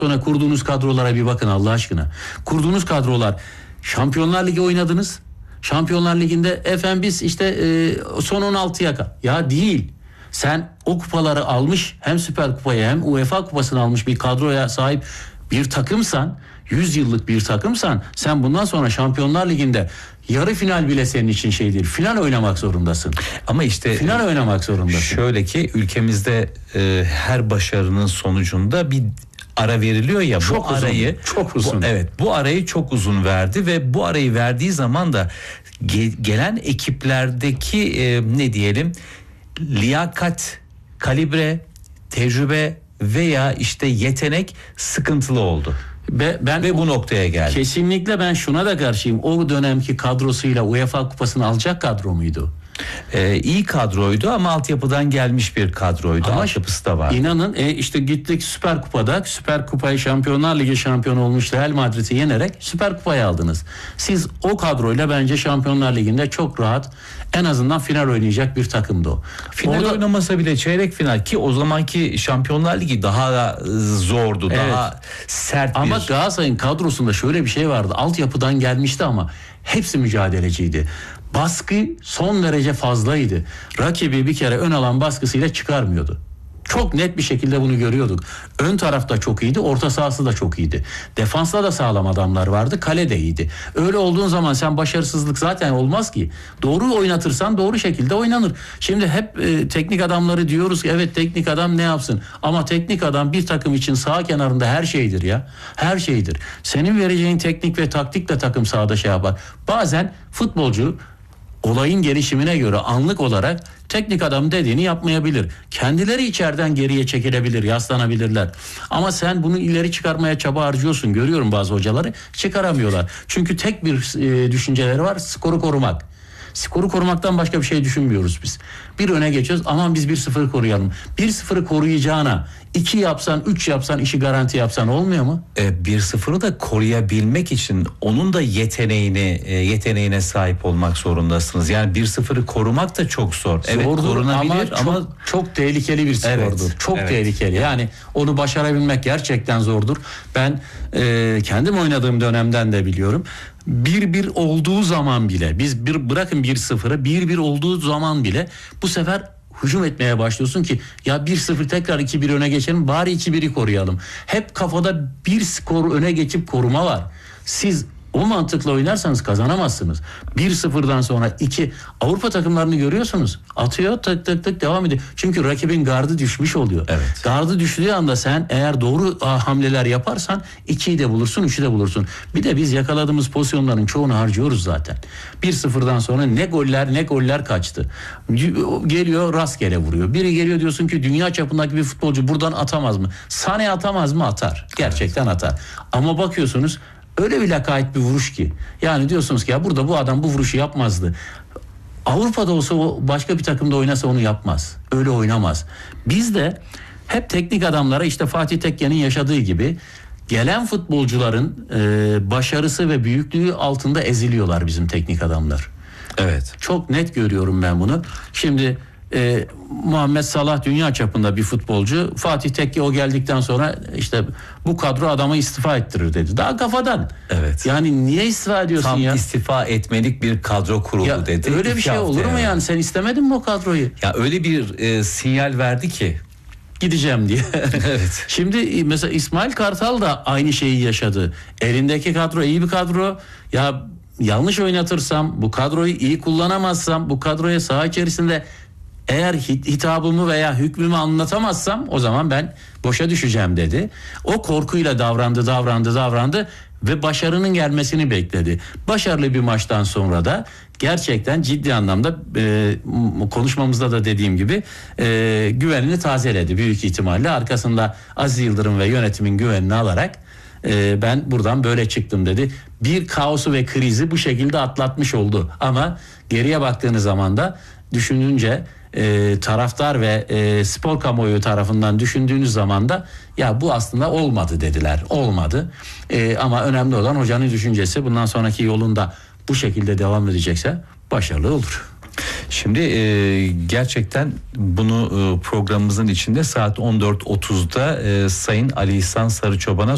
sonra kurduğunuz kadrolara bir bakın Allah aşkına. Kurduğunuz kadrolar, Şampiyonlar Ligi oynadınız. Şampiyonlar Ligi'nde efendim biz işte son 16'ya ya değil. Sen o kupaları almış, hem Süper Kupayı hem UEFA Kupası'nı almış bir kadroya sahip bir takımsan, 100 yıllık bir takımsan, sen bundan sonra Şampiyonlar Ligi'nde yarı final bile senin için şey değil. Final oynamak zorundasın. Ama işte final oynamak zorundasın. Şöyle ki ülkemizde her başarının sonucunda bir ara veriliyor ya, çok bu uzun, arayı çok uzun. Bu arayı çok uzun verdi ve bu arayı verdiği zaman da gelen ekiplerdeki ne diyelim, liyakat, kalibre, tecrübe veya işte yetenek sıkıntılı oldu. Ve bu noktaya geldi. Kesinlikle ben şuna da karşıyım. O dönemki kadrosuyla UEFA Kupası'nı alacak kadro muydu? İyi kadroydu ama altyapıdan gelmiş bir kadroydu. Ama altyapısı da var. İnanın işte gittik Süper Kupa'da, Süper Kupayı Şampiyonlar Ligi şampiyonu olmuş Real Madrid'i yenerek Süper Kupayı aldınız. Siz o kadroyla bence Şampiyonlar Ligi'nde çok rahat, en azından final oynayacak bir takımdı o. Final oynamasa bile çeyrek final, ki o zamanki Şampiyonlar Ligi daha zordu, daha sert ama Galatasaray'ın kadrosunda şöyle bir şey vardı. Altyapıdan gelmişti ama hepsi mücadeleciydi. Baskı son derece fazlaydı. Rakibi bir kere ön alan baskısıyla çıkarmıyordu. Çok net bir şekilde bunu görüyorduk. Ön tarafta çok iyiydi, orta sahası da çok iyiydi. Defansta da sağlam adamlar vardı, kale de iyiydi. Öyle olduğun zaman sen başarısızlık zaten olmaz ki. Doğru oynatırsan doğru şekilde oynanır. Şimdi hep teknik adamları diyoruz ki evet teknik adam ne yapsın? Ama teknik adam bir takım için sağ kenarında her şeydir ya. Her şeydir. Senin vereceğin teknik ve taktikle takım sahada şey yapar. Bazen futbolcu olayın gelişimine göre anlık olarak teknik adam dediğini yapmayabilir. Kendileri içeriden geriye çekilebilir, yaslanabilirler. Ama sen bunu ileri çıkarmaya çaba harcıyorsun. Görüyorum bazı hocaları çıkaramıyorlar. Çünkü tek bir düşünceleri var, skoru korumak. Skoru korumaktan başka bir şey düşünmüyoruz biz. Bir öne geçiyoruz, aman biz 1-0'ı koruyalım. 1-0'ı koruyacağına 2 yapsan, 3 yapsan, işi garanti yapsan olmuyor mu? 1-0'ı da koruyabilmek için onun da yeteneğine sahip olmak zorundasınız. Yani 1-0'ı korumak da çok zor. Evet, korunabilir ama çok tehlikeli bir skordur. Evet, çok tehlikeli. Yani onu başarabilmek gerçekten zordur. Ben kendim oynadığım dönemden de biliyorum. 1-1 olduğu zaman bile, biz bırakın 1-0'ı, 1-1 olduğu zaman bile bu sefer hücum etmeye başlıyorsun ki ya 1-0 tekrar 2-1 öne geçelim, bari 2-1'i koruyalım. Hep kafada bir skor öne geçip koruma var. Siz o mantıkla oynarsanız kazanamazsınız. 1-0'dan sonra 2 Avrupa takımlarını görüyorsunuz. Atıyor, tık tık tık devam ediyor. Çünkü rakibin gardı düşmüş oluyor. Evet. Gardı düştüğü anda sen eğer doğru hamleler yaparsan 2'yi de bulursun, 3'ü de bulursun. Bir de biz yakaladığımız pozisyonların çoğunu harcıyoruz zaten. 1-0'dan sonra ne goller kaçtı. Geliyor rastgele vuruyor. Biri geliyor diyorsun ki dünya çapındaki bir futbolcu buradan atamaz mı? Sané atamaz mı? Atar. Gerçekten atar. Ama bakıyorsunuz öyle bir lakayt bir vuruş ki. Yani diyorsunuz ki ya burada bu adam bu vuruşu yapmazdı. Avrupa'da olsa o başka bir takımda oynasa onu yapmaz. Öyle oynamaz. Biz de hep teknik adamlara işte Fatih Tekke'nin yaşadığı gibi gelen futbolcuların başarısı ve büyüklüğü altında eziliyorlar bizim teknik adamlar. Evet. Çok net görüyorum ben bunu. Şimdi Muhammed Salah dünya çapında bir futbolcu. Fatih Tekke o geldikten sonra işte bu kadro adamı istifa ettirir dedi. Daha kafadan. Evet. Yani niye istifa ediyorsun tam ya? istifa etmelik bir kadro kuruldu ya, dedi. Öyle bir şey olur mu yani? Sen istemedin mi o kadroyu? Ya öyle bir sinyal verdi ki. Gideceğim diye. Evet. Şimdi mesela İsmail Kartal da aynı şeyi yaşadı. Elindeki kadro iyi bir kadro. Ya yanlış oynatırsam, bu kadroyu iyi kullanamazsam, bu kadroya saha içerisinde eğer hitabımı veya hükmümü anlatamazsam o zaman ben boşa düşeceğim dedi. O korkuyla davrandı ve başarının gelmesini bekledi. Başarılı bir maçtan sonra da gerçekten ciddi anlamda konuşmamızda da dediğim gibi güvenini tazeledi büyük ihtimalle. Arkasında Aziz Yıldırım ve yönetimin güvenini alarak ben buradan böyle çıktım dedi. Bir kaosu ve krizi bu şekilde atlatmış oldu. Ama geriye baktığınız zaman da düşününce taraftar ve spor kamuoyu tarafından düşündüğünüz zaman da ya bu aslında olmadı dediler. Olmadı. Ama önemli olan hocanın düşüncesi. Bundan sonraki yolunda bu şekilde devam edecekse başarılı olur. Şimdi gerçekten bunu programımızın içinde saat 14.30'da Sayın Ali İhsan Sarıçoban'a